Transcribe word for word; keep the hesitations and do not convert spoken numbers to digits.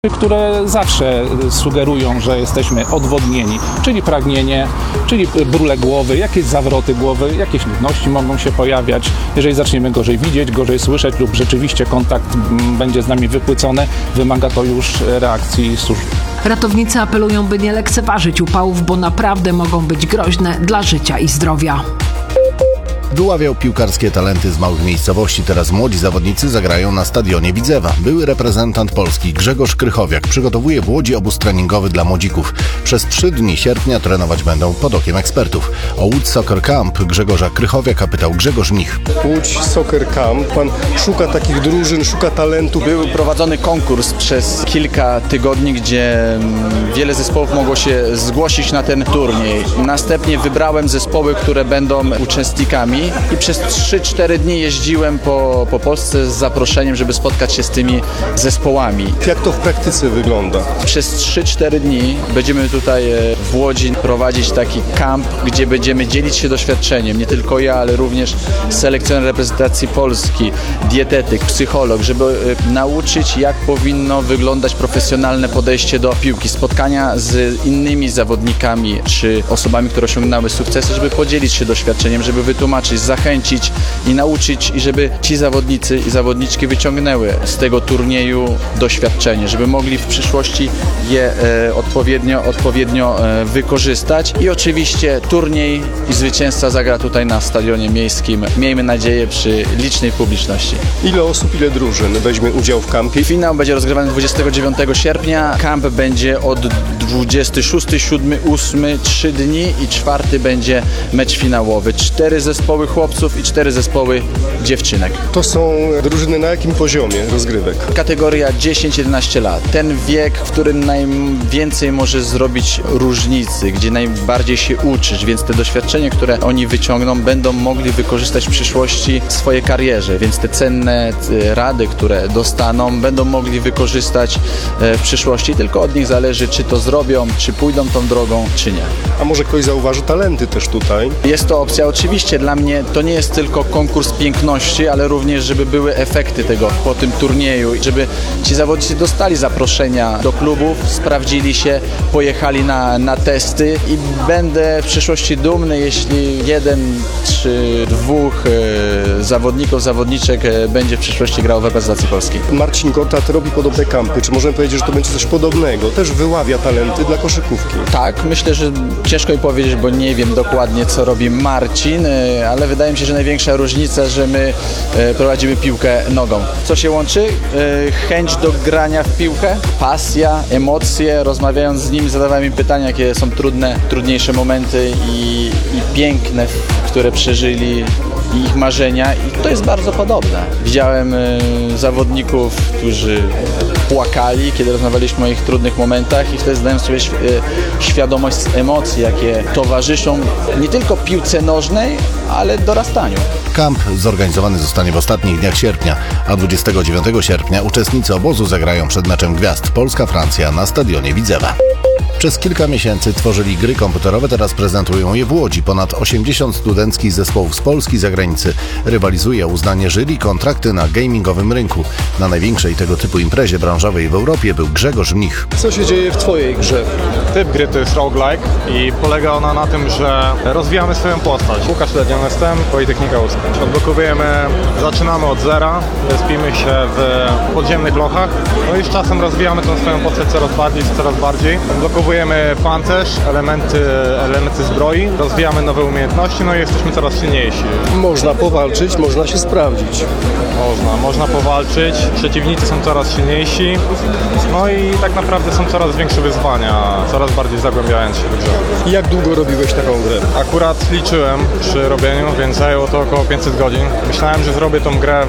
które zawsze sugerują, że jesteśmy odwodnieni, czyli pragnienie, czyli bóle głowy, jakieś zawroty głowy, jakieś nudności mogą się pojawiać. Jeżeli zaczniemy gorzej widzieć, gorzej słyszeć lub rzeczywiście kontakt będzie z nami wypłycony, wymaga to już reakcji służb. Ratownicy apelują, by nie lekceważyć upałów, bo naprawdę mogą być groźne dla życia i zdrowia. Wyławiał piłkarskie talenty z małych miejscowości. Teraz młodzi zawodnicy zagrają na stadionie Widzewa. Były reprezentant Polski Grzegorz Krychowiak przygotowuje w Łodzi obóz treningowy dla młodzików. Przez trzy dni sierpnia trenować będą pod okiem ekspertów. O Łódź Soccer Camp Grzegorza Krychowiaka pytał Grzegorz Mnich. Łódź Soccer Camp. Pan szuka takich drużyn, szuka talentu. Był prowadzony konkurs przez kilka tygodni, gdzie wiele zespołów mogło się zgłosić na ten turniej. Następnie wybrałem zespoły, które będą uczestnikami i przez trzy cztery dni jeździłem po, po Polsce z zaproszeniem, żeby spotkać się z tymi zespołami. Jak to w praktyce wygląda? Przez trzy cztery dni będziemy tutaj w Łodzi prowadzić taki kamp, gdzie będziemy dzielić się doświadczeniem. Nie tylko ja, ale również selekcjoner reprezentacji Polski, dietetyk, psycholog, żeby nauczyć, jak powinno wyglądać profesjonalne podejście do piłki. Spotkania z innymi zawodnikami czy osobami, które osiągnęły sukcesy, żeby podzielić się doświadczeniem, żeby wytłumaczyć, zachęcić i nauczyć, i żeby ci zawodnicy i zawodniczki wyciągnęły z tego turnieju doświadczenie, żeby mogli w przyszłości je e, odpowiednio, odpowiednio e, wykorzystać. I oczywiście turniej i zwycięzca zagra tutaj na stadionie miejskim. Miejmy nadzieję, przy licznej publiczności. Ile osób, ile drużyn weźmie udział w kampie? Finał będzie rozgrywany dwudziestego dziewiątego sierpnia. Kamp będzie od dwudziestego szóstego, siódmego, ósmego, trzy dni i czwarty będzie mecz finałowy. Cztery zespoły chłopców i cztery zespoły dziewczynek. To są drużyny na jakim poziomie rozgrywek? Kategoria dziesięć jedenaście lat. Ten wiek, w którym najwięcej może zrobić różnicy, gdzie najbardziej się uczysz, więc te doświadczenie, które oni wyciągną, będą mogli wykorzystać w przyszłości w swojej karierze, więc te cenne rady, które dostaną, będą mogli wykorzystać w przyszłości. Tylko od nich zależy, czy to zrobią, czy pójdą tą drogą, czy nie. A może ktoś zauważy talenty też tutaj? Jest to opcja oczywiście. Dla mnie to nie jest tylko konkurs piękności, ale również, żeby były efekty tego po tym turnieju, żeby ci zawodnicy dostali zaproszenia do klubów, sprawdzili się, pojechali na, na testy i będę w przyszłości dumny, jeśli jeden czy dwóch e, zawodników, zawodniczek e, będzie w przyszłości grał w reprezentacji Polski. Marcin Gortat robi podobne kampy. Czy możemy powiedzieć, że to będzie coś podobnego? Też wyławia talenty dla koszykówki. Tak, myślę, że ciężko mi powiedzieć, bo nie wiem dokładnie, co robi Marcin, e, ale wydaje mi się, że największa różnica, że my e, prowadzimy piłkę nogą. Co się łączy? E, chęć do grania w piłkę, pasja, emocje. Rozmawiając z nimi, zadawałem im pytania, jakie są trudne, trudniejsze momenty i, i piękne, które przeżyli, i ich marzenia, i to jest bardzo podobne. Widziałem e, zawodników, którzy płakali, kiedy rozmawialiśmy o ich trudnych momentach, i wtedy zdałem sobie świ- świadomość emocji, jakie towarzyszą nie tylko piłce nożnej, ale dorastaniu. Kamp zorganizowany zostanie w ostatnich dniach sierpnia, a dwudziestego dziewiątego sierpnia uczestnicy obozu zagrają przed meczem gwiazd Polska-Francja na stadionie Widzewa. Przez kilka miesięcy tworzyli gry komputerowe, teraz prezentują je w Łodzi. Ponad osiemdziesiąt studenckich zespołów z Polski i zagranicy rywalizuje o uznanie jury i kontrakty na gamingowym rynku. Na największej tego typu imprezie branżowej w Europie był Grzegorz Mnich. Co się dzieje w twojej grze? Typ gry to jest roguelike i polega ona na tym, że rozwijamy swoją postać. Łukasz Ledion jestem, Politechnika Łódzka. Odblokowujemy, zaczynamy od zera, respimy się w podziemnych lochach, no i z czasem rozwijamy tą swoją postać coraz bardziej, coraz bardziej. Odblokowujemy pancerz, elementy, elementy zbroi, rozwijamy nowe umiejętności, no i jesteśmy coraz silniejsi. Można powalczyć, można się sprawdzić. Można, można powalczyć, przeciwnicy są coraz silniejsi, no i tak naprawdę są coraz większe wyzwania, coraz bardziej zagłębiając się w grze. Jak długo robiłeś taką grę? Akurat liczyłem przy robieniu, więc zajęło to około pięćset godzin. Myślałem, że zrobię tą grę